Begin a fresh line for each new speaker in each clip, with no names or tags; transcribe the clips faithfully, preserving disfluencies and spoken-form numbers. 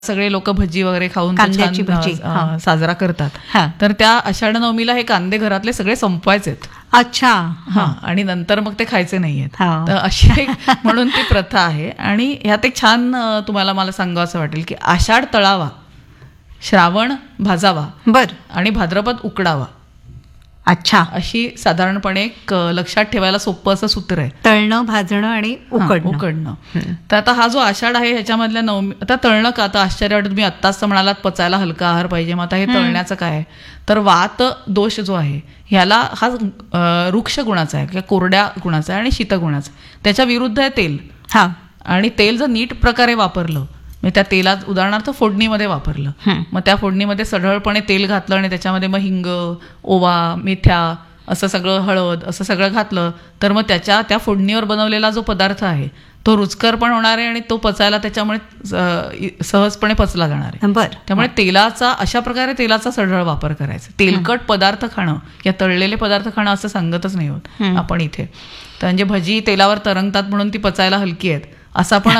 सगळे लोक भजी वगैरे खाऊन
कांद्याची भजी
साजरा करतात. तर त्या आषाढ नवमीला हे कांदे घरातले सगळे संपवायचेत.
अच्छा.
हा, आणि नंतर मग ते खायचे नाहीयेत. तर अशी एक म्हणून ती प्रथा आहे. आणि ह्यात एक छान तुम्हाला मला सांगावं असं वाटेल की आषाढ तळावा, श्रावण भाजावा,
बर
आणि भाद्रपद उकडावा.
अच्छा.
अशी साधारणपणे एक लक्षात ठेवायला सोपं असं सूत्र आहे.
तळणं, भाजणं आणि उकडणं
उकडणं तर आता हा जो आषाढ आहे ह्याच्यामधल्या नवमी, आता तळणं का, आता आश्चर्य वाटत, तुम्ही आत्ताच तर म्हणालात पचायला हलका आहार पाहिजे, मग आता हे तळण्याचं काय आहे, तर वात दोष जो आहे ह्याला हा वृक्ष गुणाचा आहे किंवा कोरड्या गुणाचा आहे आणि शीत गुणाचा. त्याच्या विरुद्ध आहे तेल.
हा,
आणि तेल जर नीट प्रकारे वापरलं, म्हणजे त्या तेलात उदाहरणार्थ फोडणीमध्ये वापरलं, मग त्या फोडणीमध्ये सढळपणे तेल घातलं आणि त्याच्यामध्ये मग हिंग, ओवा, मेथ्या असं सगळं, हळद असं सगळं घातलं, तर मग त्याच्या त्या फोडणीवर बनवलेला जो पदार्थ आहे तो रुचकर पण होणार आहे आणि तो पचायला त्याच्यामुळे सहजपणे पचला जाणार आहे.
बरं.
त्यामुळे तेलाचा, अशा प्रकारे तेलाचा सढळ वापर करायचा. तेलकट पदार्थ खाणं या तळलेले पदार्थ खाणं असं सांगतच नाही होत आपण इथे. तर म्हणजे भजी तेलावर तरंगतात म्हणून ती पचायला हलकी आहेत असा पण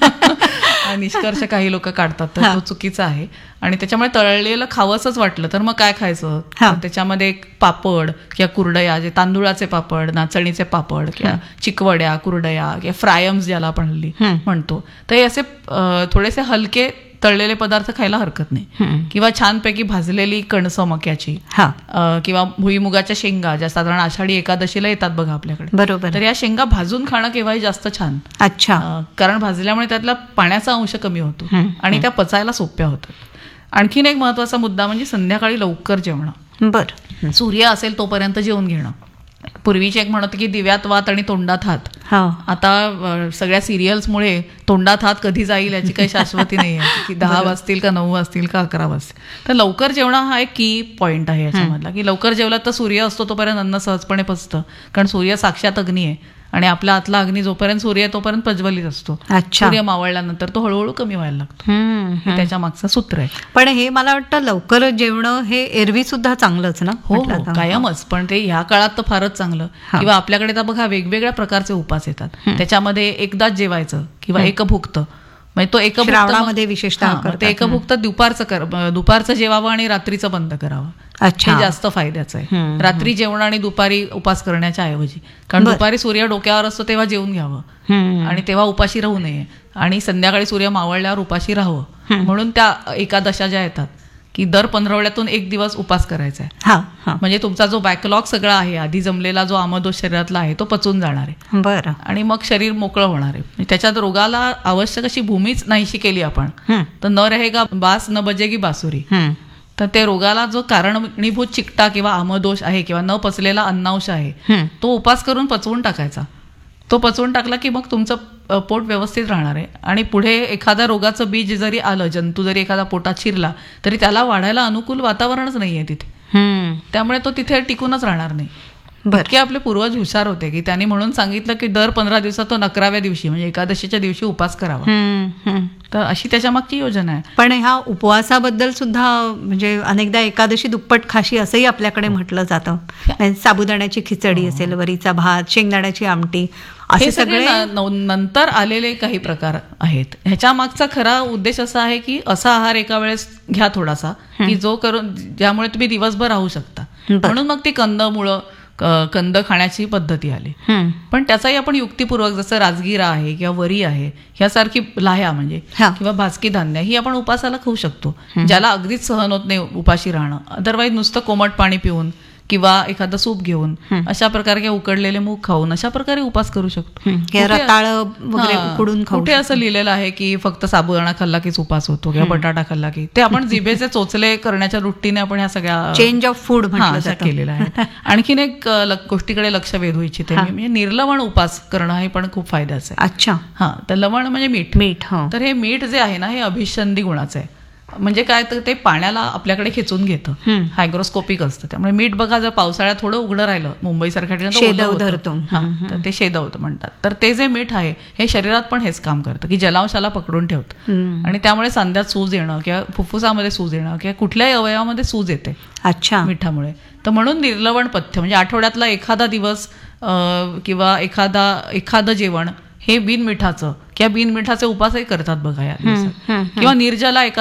निष्कर्ष काही लोक काढतात, तर तो चुकीचा आहे. आणि त्याच्यामुळे तळलेलं खावंसच वाटलं तर मग काय खायचं, त्याच्यामध्ये एक पापड किंवा कुरडया, जे तांदुळाचे पापड, नाचणीचे पापड किंवा चिकवड्या, कुरडया किंवा फ्रायम्स ज्याला आपण हल्ली म्हणतो, तर हे असे थोडेसे हलके तळलेले पदार्थ खायला हरकत नाही. किंवा छानपैकी भाजलेली कणसं मक्याची, किंवा भुईमुगाच्या शेंगा, ज्या साधारण आषाढी एकादशीला येतात बघा आपल्याकडे,
बरोबर,
तर या शेंगा भाजून खाणं केव्हाही जास्त छान.
अच्छा.
कारण भाजल्यामुळे त्यातला पाण्याचा अंश कमी होतो आणि त्या पचायला सोप्या होतात. आणखीन एक महत्वाचा मुद्दा म्हणजे संध्याकाळी लवकर जेवणं.
बर.
सूर्य असेल तोपर्यंत जेवून घेणं. पूर्वीचे एक म्हणत की दिव्यात वात आणि तोंडात हात. आता सगळ्या सिरियल्समुळे तोंडात हात कधी जाईल याची काही शाश्वती नाही आहे, की दहा वाजतील का नऊ वाजतील का अकरा वाजतील. तर लवकर जेवणं हा एक की पॉईंट आहे याच्यामधला, की लवकर जेवलात तर सूर्य असतो तोपर्यंत अन्न सहजपणे पचतं. कारण सूर्य साक्षात अग्नी आहे आणि आपला आतला अग्नी जोपर्यंत सूर्य आहे तोपर्यंत प्रज्वलित असतो. सूर्य मावळल्यानंतर तो हळूहळू कमी व्हायला लागतो. हे त्याच्या मागचं सूत्र आहे.
पण हे मला वाटतं लवकर जेवणं हे एरवी सुद्धा चांगलंच ना.
हो, कायमच. पण ते ह्या काळात तर फारच चांगलं. किंवा आपल्याकडे तर बघा वेगवेगळ्या प्रकारचे उपास येतात, त्याच्यामध्ये एकदाच जेवायचं किंवा एकभुक्त, म्हणजे तो एकभुक्त
विशेषतः
ते एकभुक्त दुपारचं दुपारचं जेवावं आणि रात्रीचं बंद करावं. हे जास्त फायद्याचं आहे. रात्री जेवण आणि दुपारी उपास करण्याच्या ऐवजी, कारण दुपारी सूर्य डोक्यावर असतो तेव्हा जेवून घ्यावं आणि तेव्हा उपाशी राहू नये, आणि संध्याकाळी सूर्य मावळल्यावर उपाशी राहावं. म्हणून त्या एकादशा ज्या येतात की दर पंधरवड्यातून एक दिवस उपास करायचा आहे. म्हणजे तुमचा जो बॅकलॉग सगळा आहे, आधी जमलेला जो आमदोष शरीरातला आहे, तो पचून जाणार आहे.
बरं.
आणि मग शरीर मोकळं होणार आहे. त्याच्यात रोगाला आवश्यक अशी भूमीच नाहीशी केली आपण, तर न रहेगा बास न बजेगी बासुरी. तर ते रोगाला जो कारणीभूत चिकटा किंवा आमदोष आहे किंवा न पचलेला अन्नांश आहे, तो उपास करून पचवून टाकायचा. तो पचवून टाकला की मग तुमचं पोट व्यवस्थित राहणार आहे. आणि पुढे एखाद्या रोगाचं बीज जरी आलं, जंतू जरी एखादा पोटात शिरला, तरी त्याला वाढायला अनुकूल वातावरणच नाहीये तिथे, त्यामुळे तो तिथे टिकूनच राहणार नाही. इतके आपले पूर्वज हुशार होते की त्यांनी म्हणून सांगितलं की दर पंधरा दिवसात तो अकराव्या दिवशी म्हणजे एकादशीच्या दिवशी उपास करावा. तर अशी त्याच्या मागची योजना आहे.
पण ह्या उपवासाबद्दल सुद्धा म्हणजे अनेकदा एकादशी दुप्पट खाशी असंही आपल्याकडे म्हटलं जातं. साबुदाण्याची खिचडी असेल, वरीचा भात, शेंगदाण्याची आमटी,
असे सगळे नंतर आलेले काही प्रकार आहेत. ह्याच्या मागचा खरा उद्देश असा आहे की असा आहार एका वेळेस घ्या थोडासा, की जो करून ज्यामुळे तुम्ही दिवसभर राहू शकता. म्हणून मग ती कंदमुळं, कंद खाण्याची पद्धती आली. पण त्याचाही आपण युक्तिपूर्वक, जसं राजगिरा आहे किंवा वरी आहे ह्यासारखी लाह्या म्हणजे किंवा भाजकी धान्य ही आपण उपासाला खाऊ शकतो, ज्याला अगदीच सहन होत नाही उपाशी राहणं. अदरवाईज नुसतं कोमट पाणी पिऊन किंवा एखादं सूप घेऊन, अशा प्रकारे उकडलेले मूग खाऊन अशा प्रकारे उपास करू शकतो. कुठे असं लिहिलेलं आहे की फक्त साबुदाणा खाल्ला कीच उपास होतो किंवा बटाटा खाल्ला की, ते आपण जिभेचे चोचले करण्याच्या दृष्टीने आपण ह्या सगळ्या
चेंज ऑफ फूड
केलेला आहे. आणखीन एक गोष्टीकडे लक्ष वेधू इच्छिते मी, म्हणजे निर्लवण उपास करणं हे पण खूप फायद्याचं आहे.
अच्छा.
हा, तर लवण म्हणजे मीठ.
मीठ
तर हे मीठ जे आहे ना, हे अभिषंधी गुणाचं आहे. म्हणजे काय, तर ते पाण्याला आपल्याकडे खेचून घेतं, हायग्रोस्कोपिक असतं. त्यामुळे मीठ बघा, जर पावसाळ्यात थोडं उघडं राहिलं मुंबई सारख्या ठिकाणी तर ते शेदवतं म्हणतात. तर ते जे मीठ आहे हे शरीरात पण हेच काम करतं की जलांशाला पकडून ठेवतं, आणि त्यामुळे सांध्यात सूज येणं किंवा फुफ्फुसामध्ये सूज येणं किंवा कुठल्याही अवयवामध्ये सूज येते
अच्छा
मिठामुळे. तर म्हणून निर्लवण पथ्य म्हणजे आठवड्यातला एखादा दिवस किंवा एखादा एखादं जेवण हे बिनमिठाचं किंवा बिनमिठाचे उपासही करतात बघा या दिवसात. किंवा निर्जला